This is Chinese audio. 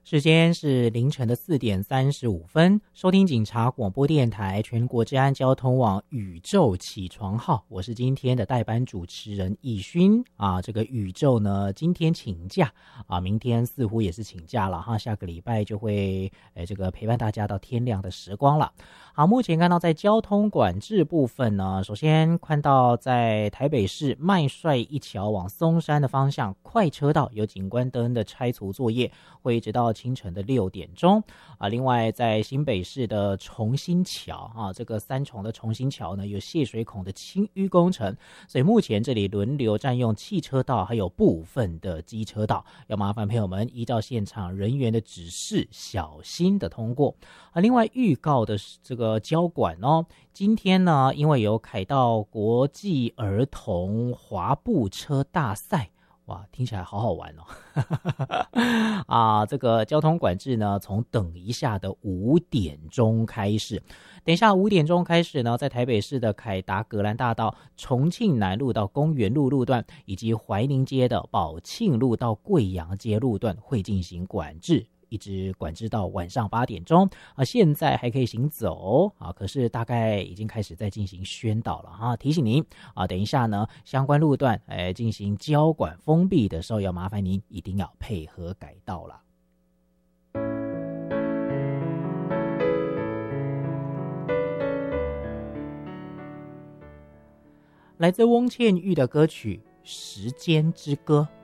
时间是凌晨的4:35，收听警察广播电台全国治安交通网宇宙起床号，我是今天的代班主持人易勋啊。这个宇宙呢今天请假啊，明天似乎也是请假了哈，下个礼拜就会这个陪伴大家到天亮的时光了。好，目前看到在交通管制部分呢，首先看到在台北市麦帅一桥往松山的方向快车道有景观灯的拆除作业，会一直到清晨的6点钟啊。另外在新北市的重新桥啊，这个三重的重新桥呢有泄水孔的清淤工程，所以目前这里轮流占用汽车道还有部分的机车道，要麻烦朋友们依照现场人员的指示小心的通过啊。另外预告的这个交管哦，今天呢因为有凯道国际儿童滑步车大赛，哇，听起来好好玩哦啊，这个交通管制呢从等一下的5点钟开始，等一下5点钟开始呢，在台北市的凯达格兰大道、重庆南路到公园路路段，以及怀宁街的宝庆路到贵阳街路段会进行管制，一直管制到晚上8点钟啊。现在还可以行走啊，可是大概已经开始在进行宣导了哈。提醒您啊，等一下呢，相关路段进行交管封闭的时候，要麻烦您一定要配合改道了。来自翁倩玉的歌曲《时间之歌》。